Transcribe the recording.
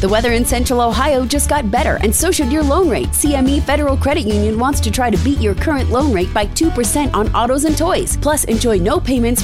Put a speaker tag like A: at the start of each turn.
A: The weather in Central Ohio just got better, and so should your loan rate. CME Federal Credit Union wants to try to beat your current loan rate by 2% on autos and toys. Plus, enjoy no payments